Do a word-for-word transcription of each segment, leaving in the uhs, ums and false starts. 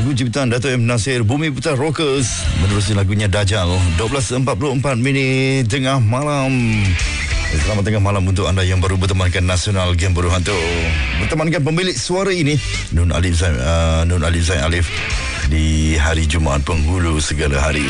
Lagu ciptaan Dato' M. Nasir, Bumi Putar Rockers, menerusi lagunya Dajjal. dua belas empat puluh empat minit tengah malam. Selamat tengah malam untuk anda yang baru bertemankan Nasional Game Buruh Hantu. Bertemankan pemilik suara ini, Nun Alif Zain, uh, Nun Alif Zain Alif, di hari Jumaat penghulu segala hari.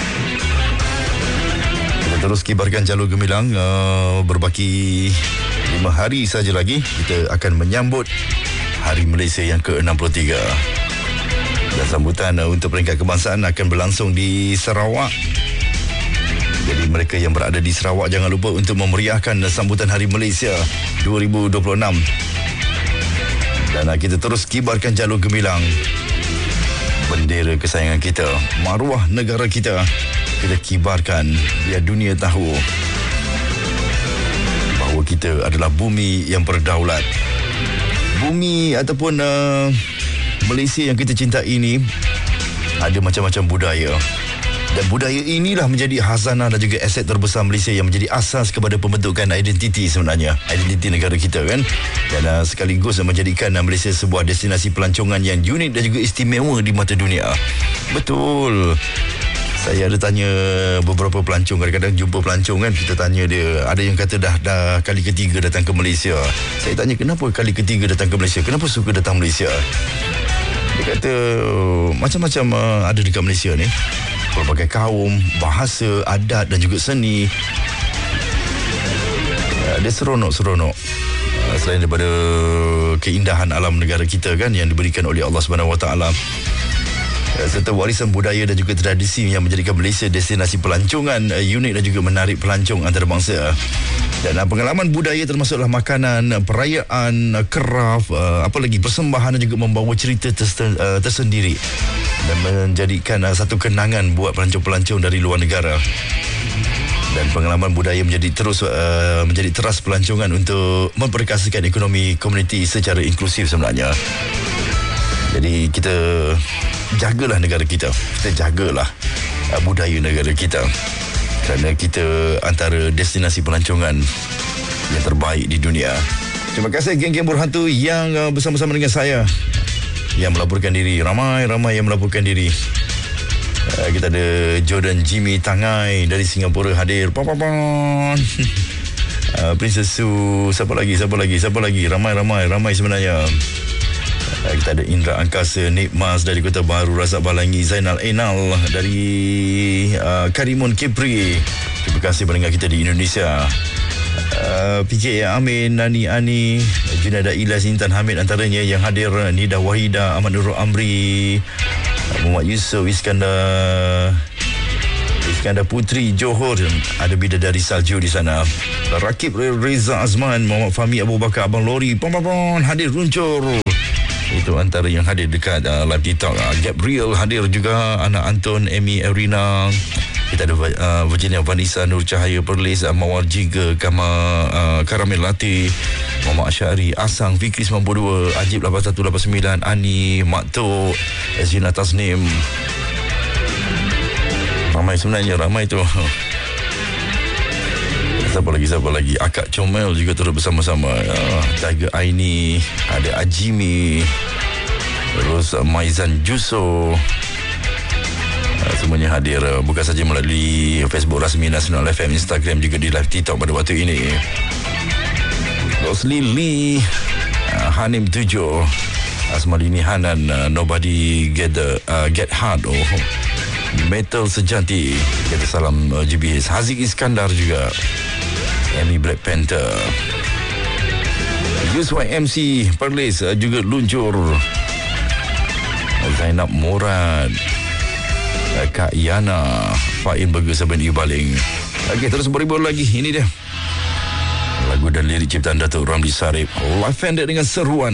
Kita terus kibarkan jalur gemilang. uh, Berbaki lima hari saja lagi, kita akan menyambut Hari Malaysia yang ke enam puluh tiga. Dan sambutan uh, untuk peringkat kebangsaan akan berlangsung di Sarawak. Jadi mereka yang berada di Sarawak, jangan lupa untuk memeriahkan sambutan Hari Malaysia dua ribu dua puluh enam. Dan uh, kita terus kibarkan jalur gemilang. Bendera kesayangan kita, maruah negara kita, kita kibarkan biar dunia tahu bahawa kita adalah bumi yang berdaulat. Bumi ataupun uh, Malaysia yang kita cintai ini ada macam-macam budaya. Dan budaya inilah menjadi khazanah dan juga aset terbesar Malaysia yang menjadi asas kepada pembentukan identiti sebenarnya. Identiti negara kita kan. Dan uh, sekaligus menjadikan uh, Malaysia sebuah destinasi pelancongan yang unik dan juga istimewa di mata dunia. Betul. Saya ada tanya beberapa pelancong, kadang-kadang jumpa pelancong kan, kita tanya dia, ada yang kata dah dah kali ketiga datang ke Malaysia. Saya tanya kenapa kali ketiga datang ke Malaysia? Kenapa suka datang Malaysia? Dia kata macam-macam uh, ada dekat Malaysia ni. Pelbagai kaum, bahasa, adat dan juga seni. Uh, dia seronok-seronok. Uh, selain daripada keindahan alam negara kita kan yang diberikan oleh Allah Subhanahu Wa Taala, serta warisan budaya dan juga tradisi yang menjadikan Malaysia destinasi pelancongan uh, unik dan juga menarik pelancong antarabangsa. Dan uh, pengalaman budaya termasuklah makanan, uh, perayaan, uh, kraft, uh, apa lagi persembahan dan juga membawa cerita tersen, uh, tersendiri dan menjadikan uh, satu kenangan buat pelancong-pelancong dari luar negara. Dan pengalaman budaya menjadi terus uh, menjadi teras pelancongan untuk memperkasakan ekonomi komuniti secara inklusif sebenarnya. Jadi kita jagalah negara kita. Kita jagalah uh, budaya negara kita. Kerana kita antara destinasi pelancongan yang terbaik di dunia. Terima kasih geng-geng berhantu yang uh, bersama-sama dengan saya, yang melaporkan diri. Ramai-ramai yang melaporkan diri. Uh, kita ada Jordan Jimmy Tangai dari Singapura hadir. Pam-pam-pam. uh, Princess Su. Siapa lagi? Siapa lagi? Siapa lagi? Ramai-ramai. Ramai sebenarnya. Kita ada Indra Angkasa, Nik Mas dari Kota Baru, Razak Balangi, Zainal Enal dari uh, Karimun Kepri. Terima kasih pendengar kita di Indonesia. uh, P K A Amin, Nani Ani, Junada Ilyas, Intan Hamid antaranya yang hadir. Nida Wahida, Ahmad Nurul Amri, Muhammad Yusof, Iskandar Iskandar Putri Johor, ada Bidadari Salju di sana. Rakib Reza Azman, Muhammad Fahmi Abu Bakar, Abang Lori, pom-pom-pom, hadir luncur. Itu antara yang hadir dekat uh, live TikTok. uh, Gabriel hadir juga, anak Anton, Amy, Erina. Kita ada uh, Virginia Vanessa, Nur Cahaya Perlis, uh, Mawar Jiga, Kama, uh, Karamil Latih, Muhammad Asyari, Asang, Fikri sembilan puluh dua, Ajib lapan satu lapan sembilan, Ani, Mak Tok, Zina Tasnim. Ramai sebenarnya, ramai tu. Siapa lagi, siapa lagi? Akak Comel juga turut bersama-sama. uh, Tiger Aini, ada Ajimi, terus uh, Maizan Juso. uh, Semuanya hadir, uh, bukan saja melalui Facebook rasmi Nasional F M, Instagram, juga di live TikTok pada waktu ini. Rosli Lee, uh, Hanim Tujuh, Asmalini Hanan, uh, Nobody Get the, uh, Get Hard, oh, Metal Sejati, kita salam uh, G B S. Haziq Iskandar juga, Amy Black Panther, Yus Y M C Perlis uh, juga luncur. Zainab Murad, uh, Kak Yana, Fain Burger Saban Ibaling. Okey, terus beribu lagi. Ini dia lagu dan lirik ciptaan Datuk Ramli Sarip, live band dengan seruan.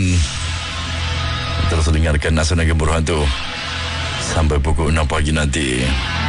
Terus dengarkan Nasional Game Buruh Hantu sampai pukul enam pagi nanti.